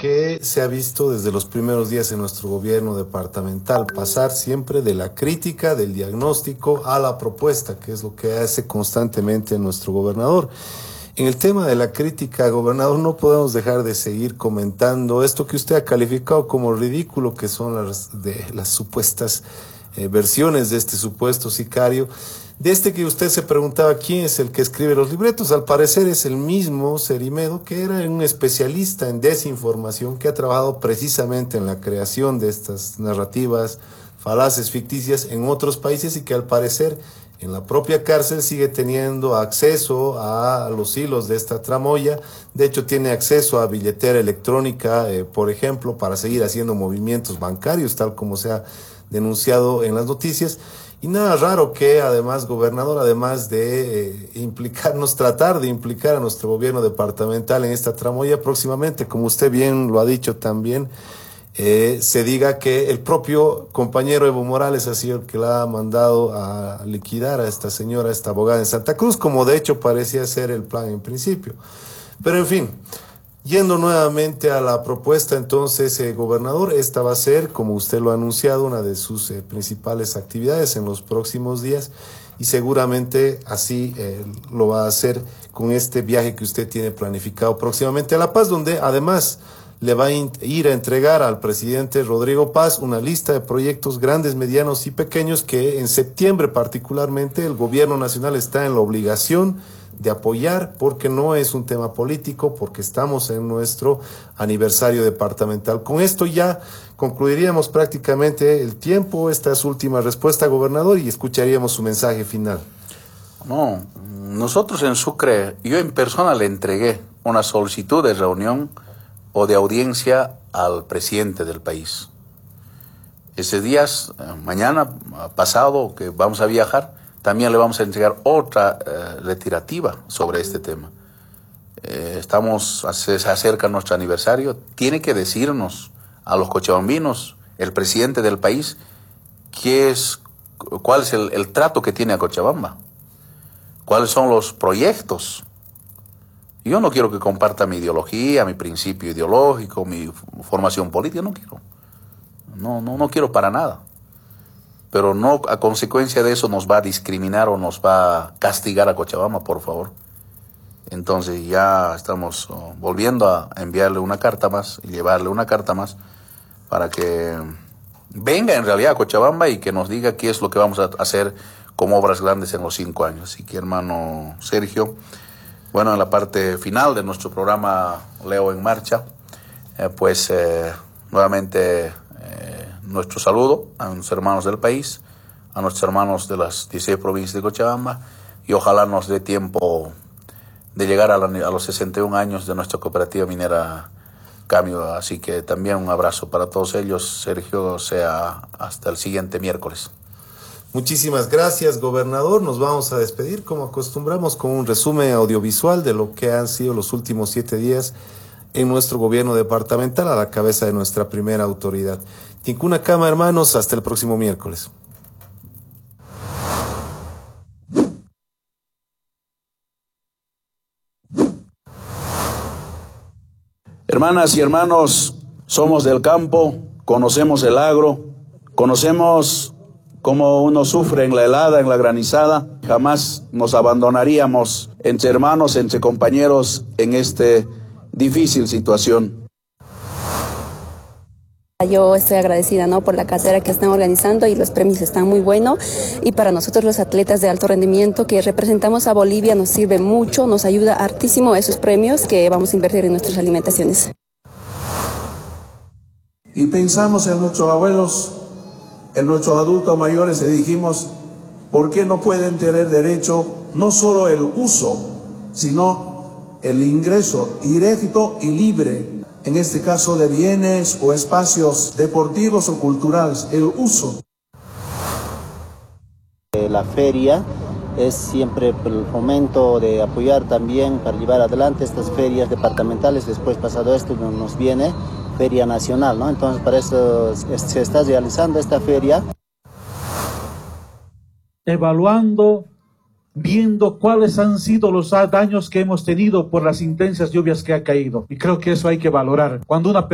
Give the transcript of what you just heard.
que se ha visto desde los primeros días en nuestro gobierno departamental, pasar siempre de la crítica, del diagnóstico a la propuesta, que es lo que hace constantemente nuestro gobernador. En el tema de la crítica, gobernador, no podemos dejar de seguir comentando esto que usted ha calificado como ridículo, que son las supuestas versiones de este supuesto sicario. De este que usted se preguntaba quién es el que escribe los libretos, al parecer es el mismo Cerimedo, que era un especialista en desinformación, que ha trabajado precisamente en la creación de estas narrativas falaces, ficticias en otros países, y que al parecer en la propia cárcel sigue teniendo acceso a los hilos de esta tramoya. De hecho, tiene acceso a billetera electrónica, por ejemplo, para seguir haciendo movimientos bancarios, tal como se ha denunciado en las noticias. Y nada raro que además, gobernador, además de tratar de implicar a nuestro gobierno departamental en esta tramoya, próximamente, como usted bien lo ha dicho también, se diga que el propio compañero Evo Morales ha sido el que la ha mandado a liquidar a esta señora, a esta abogada en Santa Cruz, como de hecho parecía ser el plan en principio. Pero en fin, yendo nuevamente a la propuesta, entonces, gobernador, esta va a ser, como usted lo ha anunciado, una de sus principales actividades en los próximos días, y seguramente así lo va a hacer con este viaje que usted tiene planificado próximamente a La Paz, donde además le va a ir a entregar al presidente Rodrigo Paz una lista de proyectos grandes, medianos y pequeños que en septiembre particularmente el gobierno nacional está en la obligación de apoyar, porque no es un tema político, porque estamos en nuestro aniversario departamental. Con esto ya concluiríamos prácticamente el tiempo. Esta es su última respuesta, gobernador, y escucharíamos su mensaje final. No, nosotros en Sucre, yo en persona le entregué una solicitud de reunión o de audiencia al presidente del país. Ese día, mañana, pasado, que vamos a viajar, también le vamos a entregar otra retirativa sobre este tema. Se acerca nuestro aniversario, tiene que decirnos a los cochabambinos, el presidente del país, cuál es el trato que tiene a Cochabamba, cuáles son los proyectos. Yo no quiero que comparta mi ideología, mi principio ideológico, mi formación política, no quiero. No quiero para nada. Pero no a consecuencia de eso nos va a discriminar o nos va a castigar a Cochabamba, por favor. Entonces ya estamos volviendo a enviarle una carta más y llevarle una carta más para que venga en realidad a Cochabamba y que nos diga qué es lo que vamos a hacer como obras grandes en los 5 años. Así que, hermano Sergio, bueno, en la parte final de nuestro programa Leo en Marcha, nuevamente nuestro saludo a nuestros hermanos del país, a nuestros hermanos de las 16 provincias de Cochabamba, y ojalá nos dé tiempo de llegar a los 61 años de nuestra cooperativa minera Cambio. Así que también un abrazo para todos ellos. Sergio, sea hasta el siguiente miércoles. Muchísimas gracias, gobernador. Nos vamos a despedir, como acostumbramos, con un resumen audiovisual de lo que han sido los últimos 7 días en nuestro gobierno departamental a la cabeza de nuestra primera autoridad. Tincuna Cama, hermanos, hasta el próximo miércoles. Hermanas y hermanos, somos del campo, conocemos el agro, conocemos cómo uno sufre en la helada, en la granizada. Jamás nos abandonaríamos entre hermanos, entre compañeros en esta difícil situación. Yo estoy agradecida, ¿no?, por la carrera que están organizando, y los premios están muy buenos, y para nosotros los atletas de alto rendimiento que representamos a Bolivia nos sirve mucho, nos ayuda hartísimo esos premios que vamos a invertir en nuestras alimentaciones. Y pensamos en nuestros abuelos, en nuestros adultos mayores, y dijimos, ¿por qué no pueden tener derecho no solo el uso, sino el ingreso directo y libre, en este caso de bienes o espacios deportivos o culturales, el uso? La feria es siempre el fomento de apoyar también para llevar adelante estas ferias departamentales. Después, pasado esto, nos viene Feria Nacional, ¿no? Entonces, para eso se está realizando esta feria. Evaluando, viendo cuáles han sido los daños que hemos tenido por las intensas lluvias que ha caído. Y creo que eso hay que valorar. Cuando una